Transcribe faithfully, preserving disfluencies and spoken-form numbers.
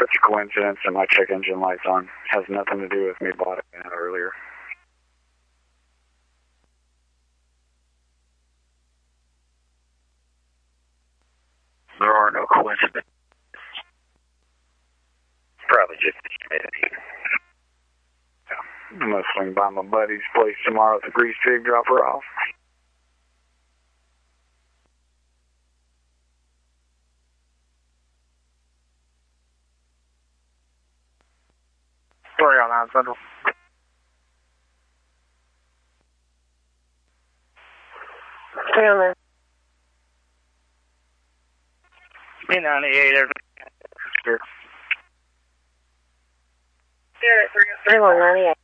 such a coincidence that my check engine light's on. Has nothing to do with me bought it earlier. There are no coincidences. Probably just humidity. Yeah. I'm gonna swing by my buddy's place tomorrow with a grease pig, drop her off. Sorry on that, Central. Stay on there. B ninety-eight, there's a three one ninety-eight.